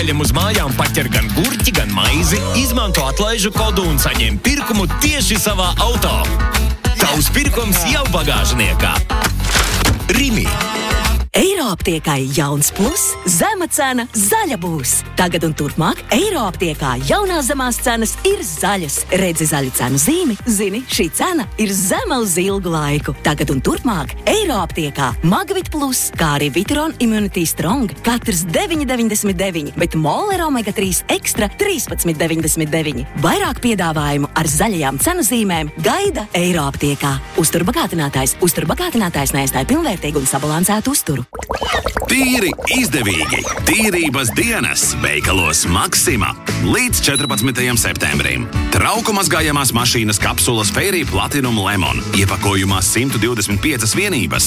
Uz mājām paķer gan gurķi, gan maizi, izmanto atlaižu kodu un saņem pirkumu tieši savā auto. Tavs pirkums jau bagāžniekā. Rimi. Eiroaptiekā jauns plus, zema cena, zaļa būs. Tagad un turpmāk Eiroaptiekā jaunās zemās cenas ir zaļas. Redzi zaļu cenu zīmi, zini, šī cena ir zema uz ilgu laiku. Tagad un turpmāk Eiroaptiekā Magvit plus, kā arī Vitron Immunity Strong, katrs 9,99, bet Moler Omega 3 Extra 13,99. Vairāk piedāvājumu ar zaļajām cenu zīmēm gaida Eiroaptiekā. Uzturbagātinātājs neaizstāja pilnvērtīgu un sabalansētu uzturu. Tīri izdevīgi. Tīrības dienas veikalos Maxima līdz 14. septembrim. Trauku mazgājamās mašīnas kapsulas Fairy Platinum Lemon iepakojumā 125 vienības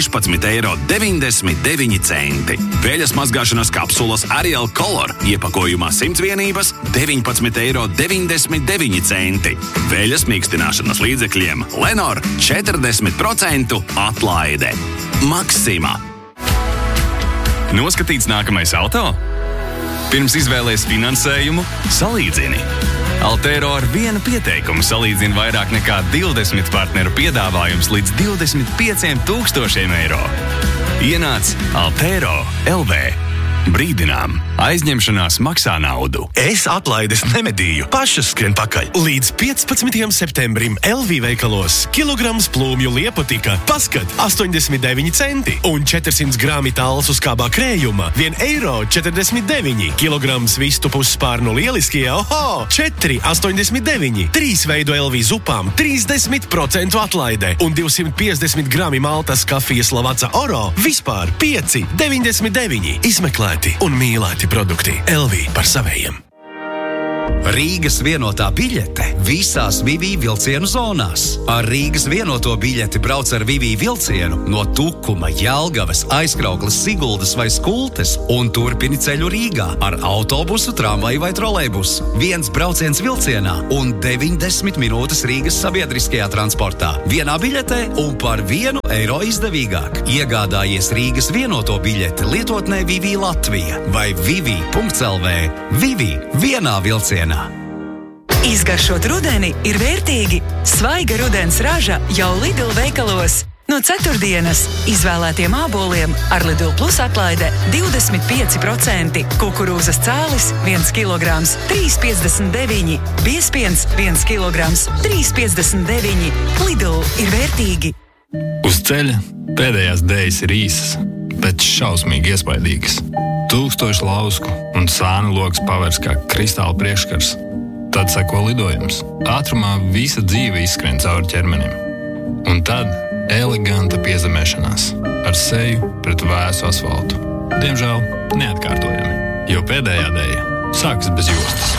16,99 €. Veļas mazgāšanas kapsulas Ariel Color iepakojumā 100 vienības 19,99 €. Veļas mīkstināšanas līdzekļiem Lenor 40% atlaide. Maxima. Noskatīts nākamais auto? Pirms izvēlēs finansējumu, salīdzini. Altero ar vienu pieteikumu salīdzina vairāk nekā 20 partneru piedāvājums līdz 25 000 eiro. Ienāc Altero LV. Brīdinām, aizņemšanās maksā naudu. Es atlaides nemedīju, pašas skrien pakaļ. Līdz 15. septembrim LV veikalos kilograms plūmju liepotika paskat 89 centi un 400 grāmi tāls uz kābā krējuma 1,49 €. Kilograms vistu pusspārnu lieliskie, 4,89 €. 3 veidu LV zupām 30% atlaide un 250 grāmi maltas kafijas Lavazza Oro vispār 5,99 €. Izmeklēt un mīlēti produkti LV par savējiem. Rīgas vienotā biļete visās Vivī vilcienu zonās. Ar Rīgas vienoto biļeti brauc ar Vivī vilcienu no Tukuma, Jelgavas, Aizkraukles, Siguldas vai Skultes un turpini ceļu Rīgā ar autobusu, tramvaju vai trolejbusu. 1 brauciens vilcienā un 90 minūtes Rīgas sabiedriskajā transportā. Vienā biļetē un par €1 izdevīgāk. Iegādājies Rīgas vienoto biļeti lietotnē Vivī Latvija vai vivi.lv. Vivī vienā vilcienā. Izgaršot rudeni ir vērtīgi. Svaiga rudens raža jau Lidl veikalos. No ceturtdienas izvēlētiem āboliem ar Lidl Plus atlaide 25%, kukurūzas cālis 1 kg 3,59, biespiens 1 kg 3,59. Lidl ir vērtīgi. Uz ceļa pēdējās dēļas ir īsas, bet šausmīgi iespaidīgas. 1000 lausku un sānu logs pavērs kā kristāla priekškars. Tad seko lidojums. Ātrumā visa dzīve izskrien cauri ķermenim. Un tad eleganta piezemēšanās ar seju pret vēsu asfaltu. Diemžēl neatkārtojami, jo pēdējā dēļa sākas bez jostas.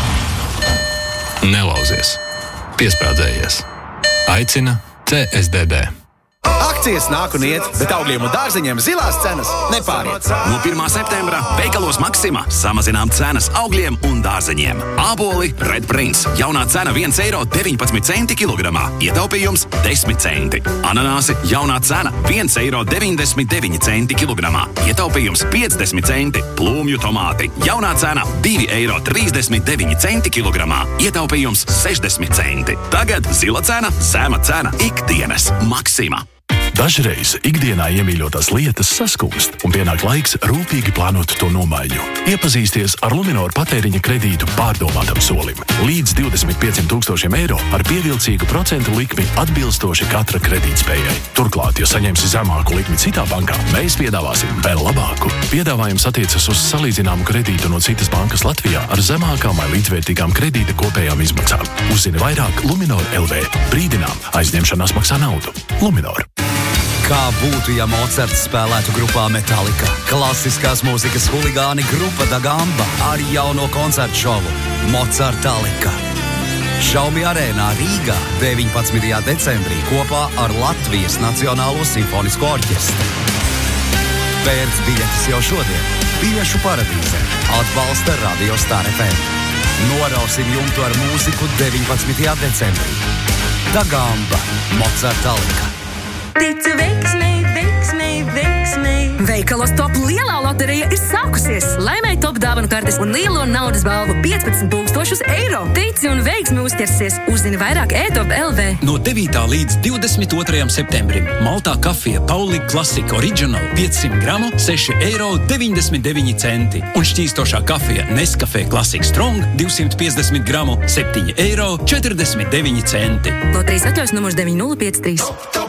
Nelauzies. Piesprādzējies. Aicina CSDD. Akcijas nāk un iet, bet augļiem un dārzeņiem zilās cenas nepāriet. No 1. septembra veikalos Maxima samazinām cenas augļiem un dārzeņiem. Āboli Red Prince. Jaunā cena 1,19 € kilogramā. Ietaupījums 10 centi. Ananāsi jaunā cena 1,99 € kilogramā. Ietaupījums 50 centi. Plūmju tomāti. Jaunā cena 2,39 € kilogramā. Ietaupījums 60 centi. Tagad zila cena, zema cena ikdienas Maxima. Dažreiz ikdienā iemīļotās lietas saskūst, un pienāk laiks rūpīgi plānot to nomaiņu. Iepazīsties ar Luminor patēriņa kredītu pārdomātam solim. Līdz 25 000 eiro ar pievilcīgu procentu likmi atbilstoši katra kredītspējai. Turklāt, ja saņemsi zemāku likmi citā bankā, mēs piedāvāsim vēl labāku. Piedāvājums attiecas uz salīdzināmu kredītu no citas bankas Latvijā ar zemākām vai līdzvērtīgām kredīta kopējām izmaksām. Uzzini vairāk Luminor LV. Brīdinām, aizņemšanās maksā naudu. Luminor. Kā būtu, ja Mocards spēlētu grupā Metallica? Klasiskās mūzikas huligāni grupa Da Gamba ar jauno koncertu šovu Mocartalika. Šaumi arēnā Rīgā 19. decembrī kopā ar Latvijas Nacionālo simfonisko orķestri. Pērc biļetes jau šodien. Biļešu paradīze atbalsta Radio Star FM. Norausim jumtu ar mūziku 19. decembrī. Da Gamba, Mocartalika. Ticu veiksmei, veiksmei, veiksmei. Veikalos top lielā loterija ir sākusies. Laimēja top dāvanu kartes un lielo naudas balvu 15,000 eiro. Tici un veiksmi uzķersies. Uzzini vairāk e-top LV. No 9. līdz 22. septembrim Maltā kafija Pauli Classic Original 500 gramu 6,99 eiro. Un šķīstošā kafija Nescafé Classic Strong 250 gramu 7,49 eiro. Loterijas atļaus numurs 9053.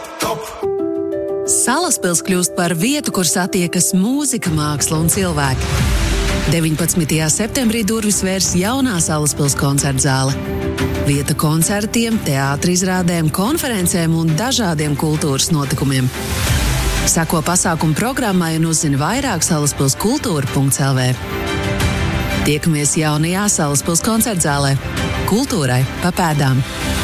Salaspils kļūst par vietu, kur satiekas mūzika, māksla un cilvēki. 19. septembrī durvis vērs jaunā Salaspils koncertzāle. Vieta koncertiem, teātra izrādēm, konferencēm un dažādiem kultūras notikumiem. Sako pasākumu programmai un uzzini vairāk salaspilskultūra.lv. Tiekamies jaunajā Salaspils koncertzālē. Kultūrai pa pēdām.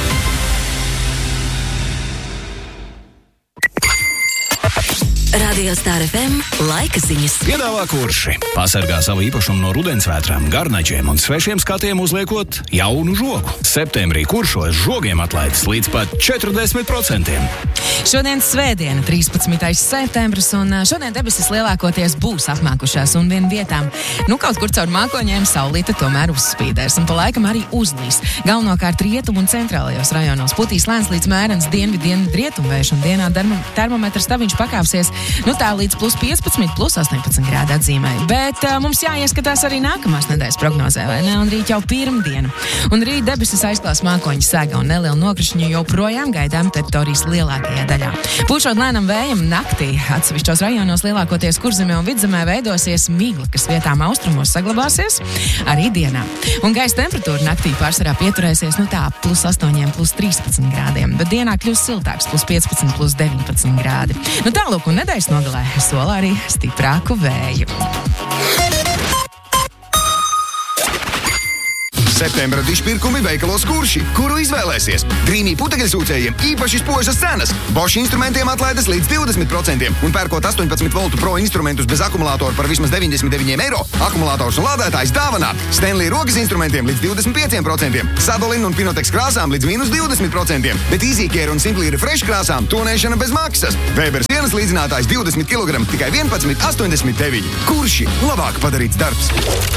Radio Star FM laika ziņas. Piedāvā Kurši. Pasargā savu īpašumu no rudensvētrām, garnačiem un svešiem skatiem uzliekot jaunu žogu. Septembrī Kuršos žogiem atlaides līdz pat 40%. Šodien svētdiena, 13. septembris, un šodien debesis lielākoties būs apmākušās un vien vietām. Kaut kur caur mākoņiem saulīte tomēr uzspīdēs, un pa laikam arī uzlīs. Galvenokārt rietumu un centrālajos rajonos putīs lēns līdz mērens dienvidu-rietumvējš, un dienā termometra staviņš pakāpsies tā līdz plus 15, plus 18 grādu atzīmē. Bet mums jāieskatās arī nākamās nedēļas prognozē, vai ne? Un rīt jau pirmdiena. Un rīt debesis aizklās mākoņu sega un neliela nokrišņa joprojām gaidām teritorijas lielākajā daļā. Pūšot lēnam vējam naktī, atsevišķos rajonos lielākoties Kurzemē un Vidzemē veidosies migla, kas vietām austrumos saglabāsies arī dienā. Un gaisa temperatūra naktī pārsvarā pieturēsies plus 8, plus 13 grādiem, bet dienā kļūs siltāks, plus 15, plus 19 grādi. Tālūk, un nedēļas nogalē sola arī stiprāku vēju. Septembra dišpirkumi veikalos Kurši, kuru izvēlēsies. Grīnī putekļsūcējiem īpaši spožas cenas. Bosch instrumentiem atlaides līdz 20%. Un pērkot 18 voltu pro instrumentus bez akumulātoru par vismaz 99 eiro, akumulātors un lādētājs dāvanā. Stanley rokas instrumentiem līdz 25%. Sadolin un Pinotex krāsām līdz minus 20%. Bet EasyCare un Simply Refresh krāsām tonēšana bez maksas. Weber sienas līdzinātājs 20 kg tikai 11,89. Kurši, labāk padarīts darbs.